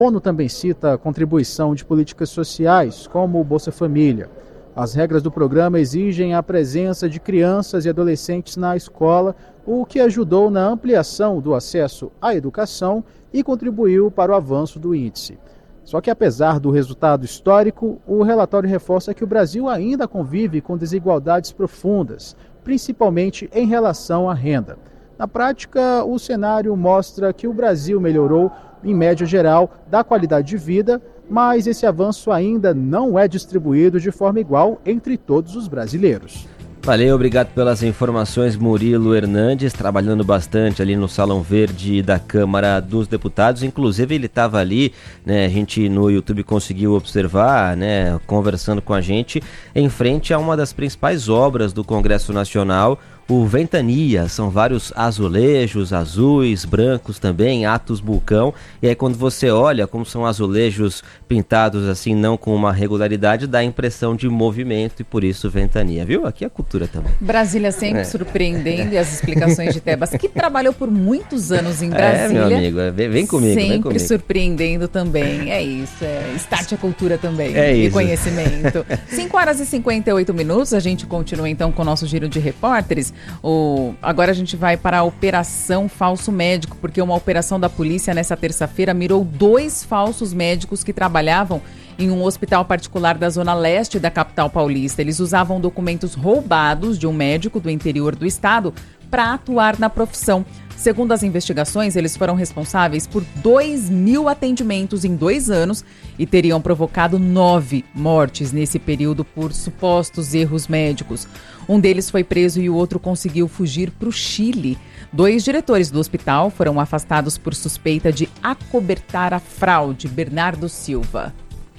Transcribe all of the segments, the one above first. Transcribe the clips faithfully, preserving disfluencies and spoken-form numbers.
A ONU também cita a contribuição de políticas sociais, como o Bolsa Família. As regras do programa exigem a presença de crianças e adolescentes na escola, o que ajudou na ampliação do acesso à educação e contribuiu para o avanço do índice. Só que, apesar do resultado histórico, o relatório reforça que o Brasil ainda convive com desigualdades profundas, principalmente em relação à renda. Na prática, o cenário mostra que o Brasil melhorou, em média geral, da qualidade de vida, mas esse avanço ainda não é distribuído de forma igual entre todos os brasileiros. Valeu, obrigado pelas informações, Murilo Hernandes, trabalhando bastante ali no Salão Verde da Câmara dos Deputados. Inclusive ele estava ali, né, a gente no YouTube conseguiu observar, né, conversando com a gente, em frente a uma das principais obras do Congresso Nacional, o Ventania. São vários azulejos, azuis, brancos também, Atos Bulcão. E aí quando você olha como são azulejos pintados assim, não com uma regularidade, dá a impressão de movimento e por isso Ventania, viu? Aqui é cultura também. Brasília sempre é. surpreendendo e as explicações de Tebas, que trabalhou por muitos anos em Brasília. É, meu amigo, vem, vem comigo, sempre vem comigo. surpreendendo também, é isso, é Start a cultura também, é e isso. Conhecimento. cinco horas e cinquenta e oito minutos, a gente continua então com o nosso giro de repórteres. O... Agora a gente vai para a Operação Falso Médico, porque uma operação da polícia nessa terça-feira mirou dois falsos médicos que trabalhavam em um hospital particular da zona leste da capital paulista. Eles usavam documentos roubados de um médico do interior do estado para atuar na profissão. Segundo as investigações, eles foram responsáveis por dois mil atendimentos em dois anos e teriam provocado nove mortes nesse período por supostos erros médicos. Um deles foi preso e o outro conseguiu fugir para o Chile. Dois diretores do hospital foram afastados por suspeita de acobertar a fraude. Bernardo Silva.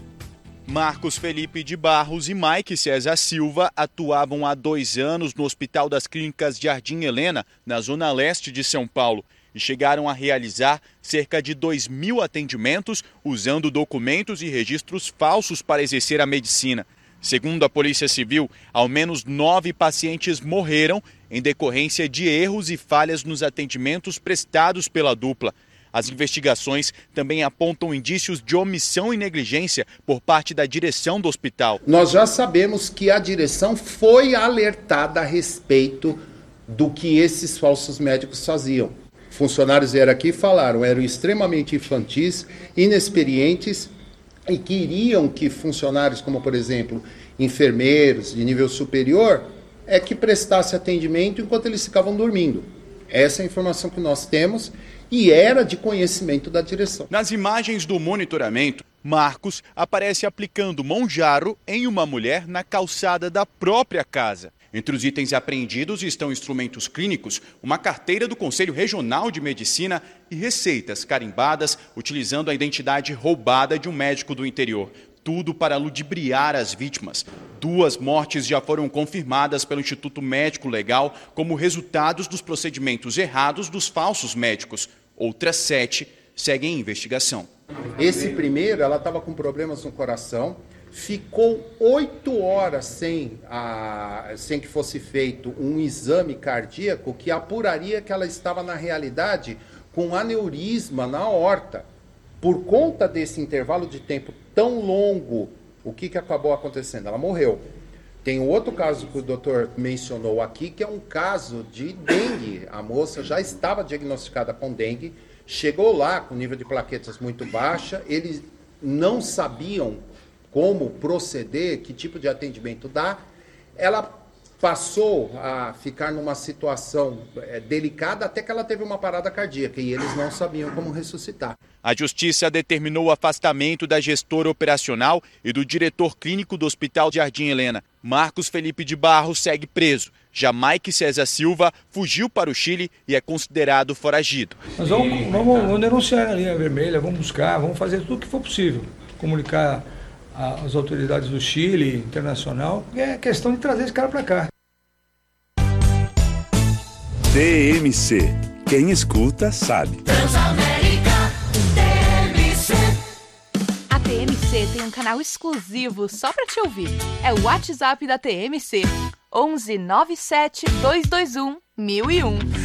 Marcos Felipe de Barros e Mike César Silva atuavam há dois anos no Hospital das Clínicas Jardim Helena, na zona leste de São Paulo, e chegaram a realizar cerca de dois mil atendimentos usando documentos e registros falsos para exercer a medicina. Segundo a Polícia Civil, ao menos nove pacientes morreram em decorrência de erros e falhas nos atendimentos prestados pela dupla. As investigações também apontam indícios de omissão e negligência por parte da direção do hospital. Nós já sabemos que a direção foi alertada a respeito do que esses falsos médicos faziam. Funcionários vieram aqui e falaram, eram extremamente infantis, inexperientes e queriam que funcionários como, por exemplo, enfermeiros de nível superior, é que prestasse atendimento enquanto eles ficavam dormindo. Essa é a informação que nós temos. E era de conhecimento da direção. Nas imagens do monitoramento, Marcos aparece aplicando monjaro em uma mulher na calçada da própria casa. Entre os itens apreendidos estão instrumentos clínicos, uma carteira do Conselho Regional de Medicina e receitas carimbadas utilizando a identidade roubada de um médico do interior. Tudo para ludibriar as vítimas. Duas mortes já foram confirmadas pelo Instituto Médico Legal como resultados dos procedimentos errados dos falsos médicos. Outras sete seguem em investigação. Esse primeiro, ela estava com problemas no coração, ficou oito horas sem, a, sem que fosse feito um exame cardíaco que apuraria que ela estava, na realidade, com aneurisma na aorta. Por conta desse intervalo de tempo tão longo, o que, que acabou acontecendo? Ela morreu. Tem um outro caso que o doutor mencionou aqui, que é um caso de dengue. A moça já estava diagnosticada com dengue, chegou lá com nível de plaquetas muito baixa, eles não sabiam como proceder, que tipo de atendimento dar. Ela passou a ficar numa situação é, delicada até que ela teve uma parada cardíaca e eles não sabiam como ressuscitar. A Justiça determinou o afastamento da gestora operacional e do diretor clínico do Hospital Jardim Helena. Marcos Felipe de Barros segue preso. Já Mike César Silva fugiu para o Chile e é considerado foragido. Nós vamos, vamos, vamos denunciar a linha vermelha, vamos buscar, vamos fazer tudo o que for possível. Comunicar às autoridades do Chile, internacional, é questão de trazer esse cara para cá. T M C. Quem escuta sabe. Transamérica T M C. A T M C tem um canal exclusivo só para te ouvir. É o WhatsApp da T M C. onze nove sete dois dois um mil e um.